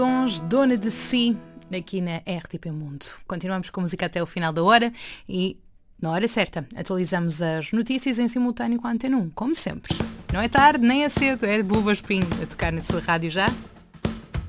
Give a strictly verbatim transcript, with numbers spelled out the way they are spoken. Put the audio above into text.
Sons Dona de Si, aqui na R T P Mundo. Continuamos com a música até o final da hora e, na hora certa, atualizamos as notícias em simultâneo com a Antena um, como sempre. Não é tarde, nem é cedo, é Buba Espinho a tocar na sua rádio já.